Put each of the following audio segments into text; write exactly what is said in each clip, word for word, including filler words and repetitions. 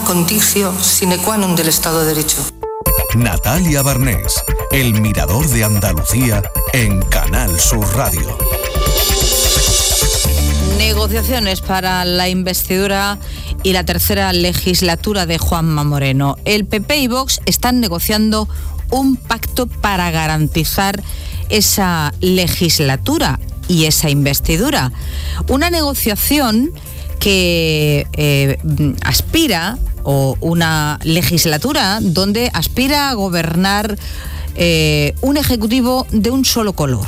conditio sine qua non del Estado de Derecho. Natalia Barnés, El Mirador de Andalucía en Canal Sur Radio. Negociaciones para la investidura y la tercera legislatura de Juanma Moreno. El P P y Vox están negociando un pacto para garantizar esa legislatura y esa investidura. Una negociación que eh, aspira, o una legislatura donde aspira a gobernar eh, un ejecutivo de un solo color.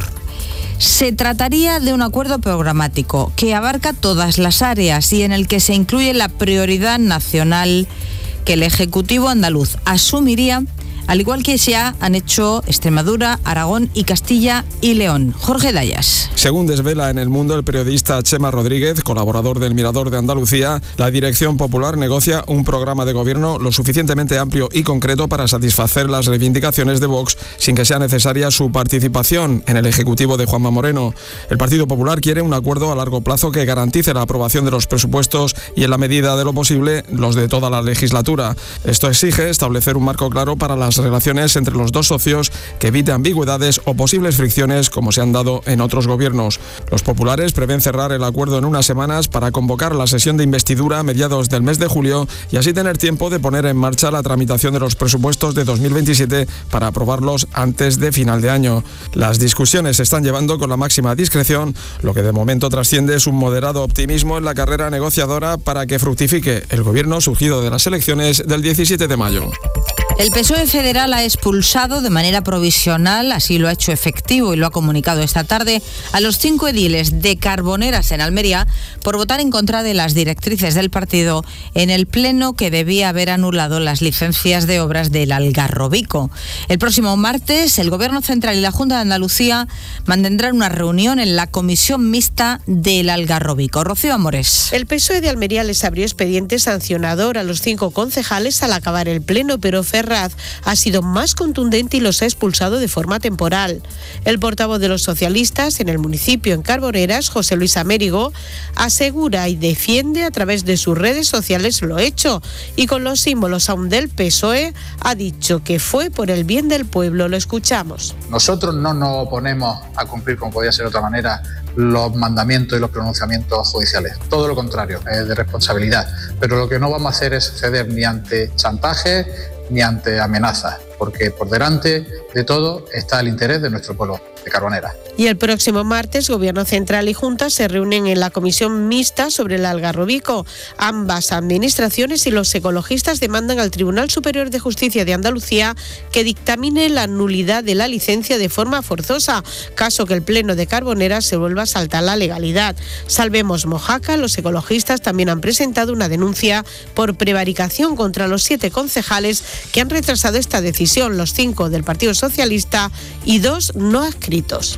Se trataría de un acuerdo programático que abarca todas las áreas y en el que se incluye la prioridad nacional que el Ejecutivo andaluz asumiría, al igual que ya han hecho Extremadura, Aragón y Castilla y León. Jorge Dayas. Según desvela en El Mundo el periodista Chema Rodríguez, colaborador del Mirador de Andalucía, la Dirección Popular negocia un programa de gobierno lo suficientemente amplio y concreto para satisfacer las reivindicaciones de Vox sin que sea necesaria su participación en el Ejecutivo de Juanma Moreno. El Partido Popular quiere un acuerdo a largo plazo que garantice la aprobación de los presupuestos y, en la medida de lo posible, los de toda la legislatura. Esto exige establecer un marco claro para las relaciones entre los dos socios que evite ambigüedades o posibles fricciones como se han dado en otros gobiernos. Los populares prevén cerrar el acuerdo en unas semanas para convocar la sesión de investidura a mediados del mes de julio y así tener tiempo de poner en marcha la tramitación de los presupuestos de dos mil veintisiete para aprobarlos antes de final de año. Las discusiones se están llevando con la máxima discreción, lo que de momento trasciende es un moderado optimismo en la carrera negociadora para que fructifique el gobierno surgido de las elecciones del diecisiete de mayo. El P S O E federal ha expulsado de manera provisional, así lo ha hecho efectivo y lo ha comunicado esta tarde, a los cinco ediles de Carboneras en Almería por votar en contra de las directrices del partido en el pleno que debía haber anulado las licencias de obras del Algarrobico. El próximo martes, el Gobierno Central y la Junta de Andalucía mantendrán una reunión en la Comisión Mixta del Algarrobico. Rocío Amores. El P S O E de Almería les abrió expediente sancionador a los cinco concejales al acabar el pleno, pero Ferraz ha sido más contundente y los ha expulsado de forma temporal. El portavoz de los socialistas en el municipio, en Carboneras, José Luis Amérigo, asegura y defiende a través de sus redes sociales lo hecho y con los símbolos aún del P S O E ha dicho que fue por el bien del pueblo. Lo escuchamos. Nosotros no nos oponemos a cumplir, como podía ser de otra manera, los mandamientos y los pronunciamientos judiciales. Todo lo contrario, es de responsabilidad. Pero lo que no vamos a hacer es ceder ni ante chantaje ni ante amenazas, porque por delante de todo está el interés de nuestro pueblo de Carboneras. Y el próximo martes, Gobierno Central y Junta se reúnen en la Comisión Mixta sobre el Algarrobico. Ambas administraciones y los ecologistas demandan al Tribunal Superior de Justicia de Andalucía que dictamine la nulidad de la licencia de forma forzosa, caso que el Pleno de Carboneras se vuelva a saltar la legalidad. Salvemos Mojácar, los ecologistas también han presentado una denuncia por prevaricación contra los siete concejales que han retrasado esta decisión, los cinco del Partido Socialista y dos no adscritos.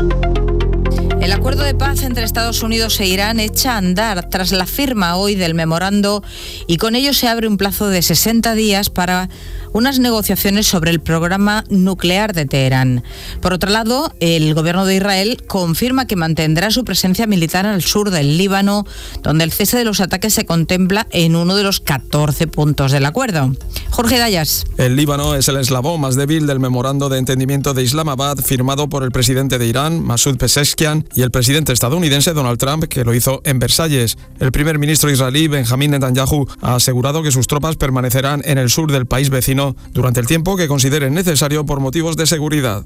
El acuerdo de paz entre Estados Unidos e Irán echa a andar tras la firma hoy del memorando y con ello se abre un plazo de sesenta días para unas negociaciones sobre el programa nuclear de Teherán. Por otro lado, el gobierno de Israel confirma que mantendrá su presencia militar al sur del Líbano, donde el cese de los ataques se contempla en uno de los catorce puntos del acuerdo. Jorge Dayas. El Líbano es el eslabón más débil del memorando de entendimiento de Islamabad firmado por el presidente de Irán, Masoud Pezeshkian, y el presidente estadounidense Donald Trump, que lo hizo en Versalles. El primer ministro israelí, Benjamín Netanyahu, ha asegurado que sus tropas permanecerán en el sur del país vecino durante el tiempo que consideren necesario por motivos de seguridad.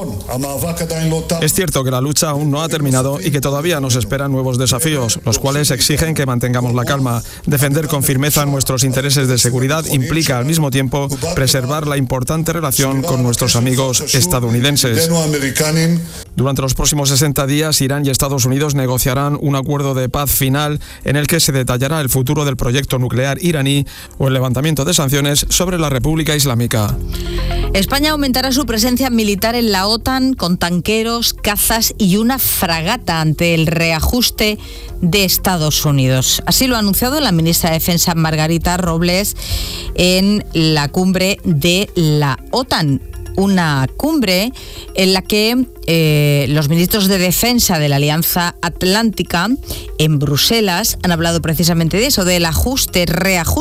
Es cierto que la lucha aún no ha terminado y que todavía nos esperan nuevos desafíos, los cuales exigen que mantengamos la calma. Defender con firmeza nuestros intereses de seguridad implica al mismo tiempo preservar la importante relación con nuestros amigos estadounidenses. Durante los próximos sesenta días, Irán y Estados Unidos negociarán un acuerdo de paz final en el que se detallará el futuro del proyecto nuclear iraní o el levantamiento de sanciones sobre la República Islámica. España aumentará su presencia militar en la OTAN con tanqueros, cazas y una fragata ante el reajuste de Estados Unidos. Así lo ha anunciado la ministra de Defensa Margarita Robles en la cumbre de la OTAN. Una cumbre en la que eh, los ministros de Defensa de la Alianza Atlántica en Bruselas han hablado precisamente de eso, del ajuste, reajuste